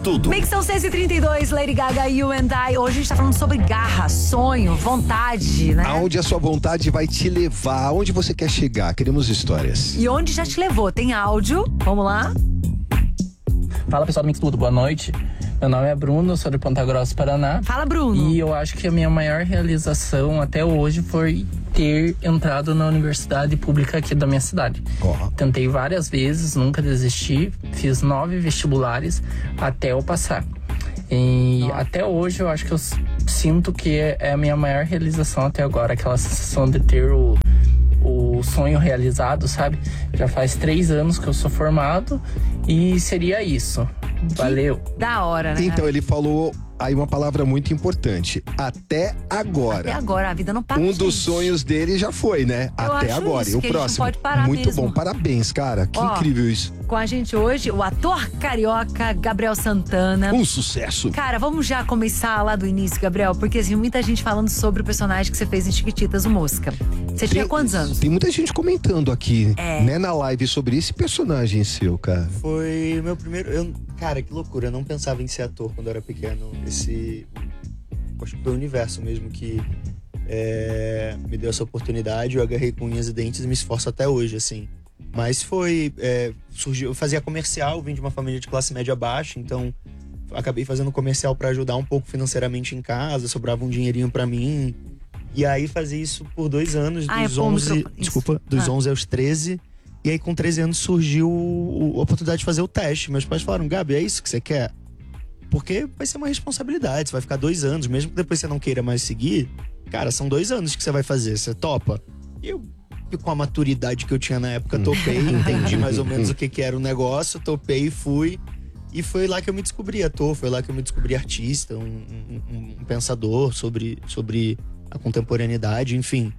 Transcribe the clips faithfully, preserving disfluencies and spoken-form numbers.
tudo. Mixão seis e trinta e dois, Lady Gaga, You and I. Hoje a gente tá falando sobre garra, sonho, vontade, né? Aonde a sua vontade vai te levar, aonde você quer chegar. Queremos histórias. E onde já te levou? Tem áudio? Vamos lá? Fala, pessoal do Mix Tudo, boa noite. Meu nome é Bruno, sou de Ponta Grossa, Paraná. Fala, Bruno. E eu acho que a minha maior realização até hoje foi ter entrado na universidade pública aqui da minha cidade. Oh. Tentei várias vezes, nunca desisti. Fiz nove vestibulares até eu passar. E Nossa. Até hoje eu acho que eu sinto que é a minha maior realização até agora. Aquela sensação de ter o, o sonho realizado, sabe? Já faz três anos que eu sou formado e seria isso. Valeu. Que da hora, né? Então, ele falou aí uma palavra muito importante. Até agora. Até agora, a vida não para. Um gente. dos sonhos dele já foi, né? Eu Até acho agora. Isso, e o que próximo. A gente não pode parar muito mesmo. bom. Parabéns, cara. Que Ó, incrível isso. Com a gente hoje, o ator carioca Gabriel Santana. Um sucesso. Cara, vamos já começar lá do início, Gabriel, porque assim, muita gente falando sobre o personagem que você fez em Chiquititas, o Mosca. Você tinha Tem- quantos anos? Tem muita gente comentando aqui, É. né, na live sobre esse personagem seu, cara. Foi meu primeiro. Eu, cara, que loucura. Eu não pensava em ser ator quando eu era pequeno. Esse. Acho que foi o universo mesmo que é, me deu essa oportunidade. Eu agarrei com unhas e dentes e me esforço até hoje, assim. Mas foi. É, surgiu. Eu fazia comercial, vim de uma família de classe média baixa, então acabei fazendo comercial pra ajudar um pouco financeiramente em casa, sobrava um dinheirinho pra mim. E aí fazia isso por dois anos, Ah, é dos bom, onze. microfone. Desculpa, dos Ah. onze aos treze. E aí, com treze anos, surgiu o- a oportunidade de fazer o teste. Meus pais falaram: Gabi, é isso que você quer? Porque vai ser uma responsabilidade. Você vai ficar dois anos, mesmo que depois você não queira mais seguir. Cara, são dois anos que você vai fazer. Você topa? E eu, com a maturidade que eu tinha na época, topei. Entendi mais ou menos o que, que era o negócio. Topei e fui. E foi lá que eu me descobri ator. Foi lá que eu me descobri artista, um, um- um pensador sobre, sobre a contemporaneidade, enfim.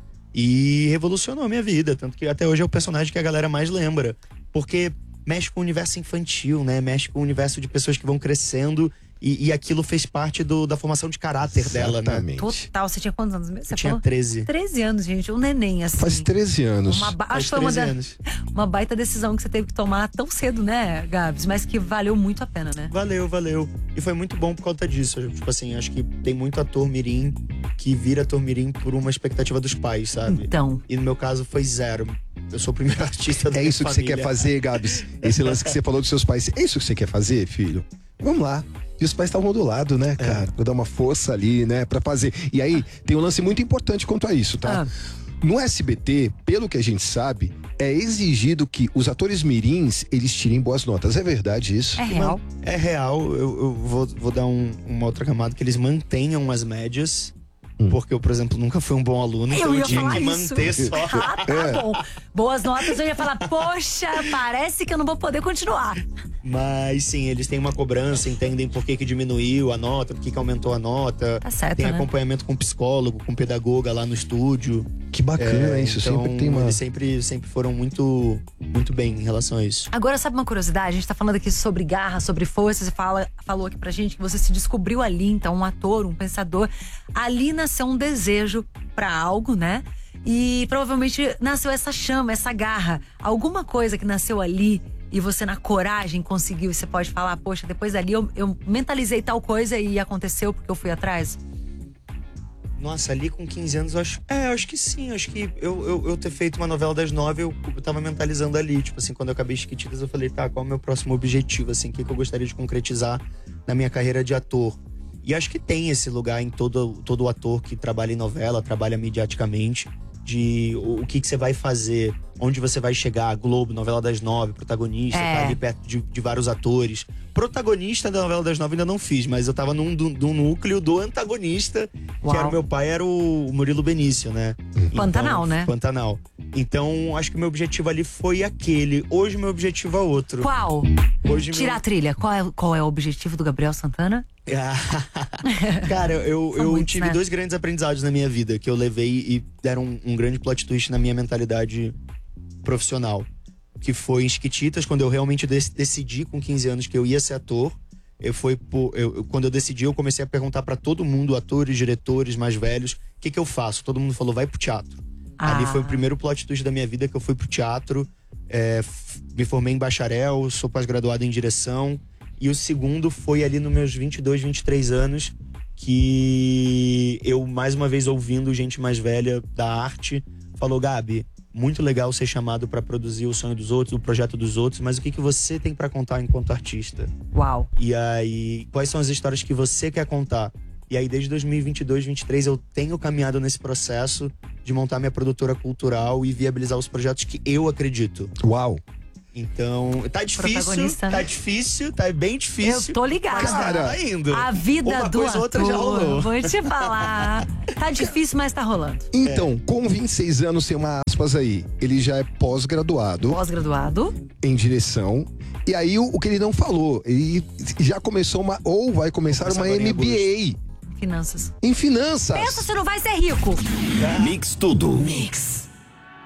E revolucionou a minha vida. Tanto que até hoje é o personagem que a galera mais lembra. Porque mexe com o universo infantil, né? Mexe com o universo de pessoas que vão crescendo. E, e aquilo fez parte do, da formação de caráter dela, né? Exatamente. Total, você tinha quantos anos mesmo? Você Eu tinha falou? treze. treze anos, gente. Um neném, assim. Faz treze anos. Uma ba- Faz Acho que foi uma, treze da- anos. uma baita decisão que você teve que tomar tão cedo, né, Gabs? Mas que valeu muito a pena, né? Valeu, valeu. E foi muito bom por conta disso. Tipo assim, acho que tem muito ator mirim que vira ator mirim por uma expectativa dos pais, sabe? Então. E no meu caso foi zero. Eu sou o primeiro artista da É minha isso que você família. quer fazer, Gabs? Esse lance que você falou dos seus pais. É isso que você quer fazer, filho? Vamos lá. E os pais estavam do lado, né, cara? Pra dar uma força ali, né? Pra fazer. E aí, tem um lance muito importante quanto a isso, tá? Ah. No S B T, pelo que a gente sabe, é exigido que os atores mirins, eles tirem boas notas. É verdade isso? É real. É real, eu, eu vou, vou dar um- uma outra camada, que eles mantenham as médias. Hum. Porque eu, por exemplo, nunca fui um bom aluno, Eu então eu ia tinha falar que isso. manter só. Ah, tá É. bom. Boas notas, eu ia falar, poxa, parece que eu não vou poder continuar. Mas sim, eles têm uma cobrança, entendem por que, que diminuiu a nota, por que, que aumentou a nota. Tá certo, Tem né? acompanhamento com psicólogo, com pedagoga lá no estúdio. Que bacana É, isso. então, Sempre tem uma. eles sempre, sempre foram muito, muito bem em relação a isso. Agora, sabe uma curiosidade? A gente tá falando aqui sobre garra, sobre força. Você fala, falou aqui pra gente que você se descobriu ali, então, um ator, um pensador. Ali nasceu um desejo pra algo, né? E provavelmente nasceu essa chama, essa garra. Alguma coisa que nasceu ali e você, na coragem, conseguiu. Você pode falar, poxa, depois dali eu, eu mentalizei tal coisa e aconteceu porque eu fui atrás. Nossa, ali com quinze anos, eu acho. É, eu acho que sim. Eu acho que eu, eu, eu ter feito uma novela das nove, eu, eu tava mentalizando ali. Tipo assim, quando eu acabei Chiquititas, eu falei, tá, qual é o meu próximo objetivo? Assim, o que, que eu gostaria de concretizar na minha carreira de ator? E acho que tem esse lugar em todo, todo ator que trabalha em novela, trabalha mediaticamente, de o, o que, que você vai fazer, onde você vai chegar, Globo, novela das nove, protagonista, É. tá ali perto de, de vários atores. Protagonista da novela das nove ainda não fiz, mas eu tava num, do, do núcleo do antagonista, Uau. que era o meu pai, era o Murilo Benício, né? Pantanal, né? Pantanal. Então, acho que o meu objetivo ali foi aquele. Hoje o meu objetivo é outro. Qual? Hoje Tirar a trilha. Qual é, qual é o objetivo do Gabriel Santana? meu... Cara, eu, São eu muitos, tive né? dois grandes aprendizados na minha vida que eu levei e deram um, um grande plot twist na minha mentalidade profissional. Que foi em Chiquititas, quando eu realmente dec- decidi com quinze anos que eu ia ser ator. Eu foi por, eu, eu- quando eu decidi, eu comecei a perguntar pra todo mundo, atores, diretores mais velhos, o que que eu faço? Todo mundo falou, vai pro teatro. Ah. Ali foi o primeiro plot twist da minha vida que eu fui pro teatro. É, f- me formei em bacharel, sou pós-graduado em direção. E o segundo foi ali nos meus vinte e dois, vinte e três anos, que eu, mais uma vez, ouvindo gente mais velha da arte, falou: Gabi, muito legal ser chamado pra produzir o sonho dos outros, o projeto dos outros, mas o que, que você tem pra contar enquanto artista? Uau. E aí, quais são as histórias que você quer contar? E aí, desde dois mil e vinte e dois, vinte e três, eu tenho caminhado nesse processo de montar minha produtora cultural e viabilizar os projetos que eu acredito. Uau. Então, tá difícil, Protagonista, tá né? difícil, tá bem difícil. Eu tô ligada. Mas tá indo. A vida Uma do coisa ou outra já ator, rolou. vou te falar. Tá difícil, mas tá rolando. Então, com vinte e seis anos, tem uma aspas aí. Ele já é pós-graduado Pós-graduado. em direção. E aí, o, o que ele não falou, ele já começou uma, ou vai começar Vou uma começar agora em M B A Finanças. em finanças. Pensa se não vai ser rico. Mix tudo. Mix.